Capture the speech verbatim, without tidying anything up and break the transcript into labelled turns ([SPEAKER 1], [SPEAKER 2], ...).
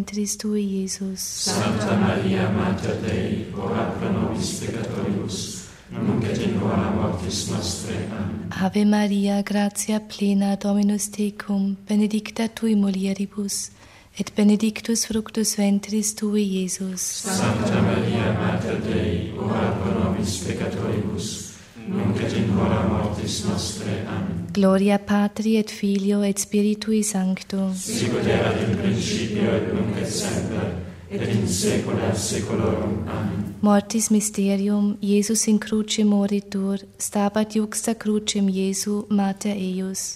[SPEAKER 1] ventris tui, Iesus.
[SPEAKER 2] Sancta Maria, Mater Dei, ora pro nobis peccatoribus, nunc et in hora mortis nostre. Amen.
[SPEAKER 1] Ave Maria, gratia plena, Dominus tecum, benedicta tui mulieribus, et benedictus fructus ventris tui, Iesus.
[SPEAKER 2] Sancta Maria, Mater Dei, ora pro nobis peccatoribus, nunc et in hora mortis nostre. Amen.
[SPEAKER 1] Gloria Patri et Filio et Spiritui Sancto.
[SPEAKER 2] Sicut erat in principio et nunc et semper, et in saecula saeculorum. Amen.
[SPEAKER 1] Mortis mysterium, Iesus in cruce moritur, stabat juxta crucem Iesu, mater eius.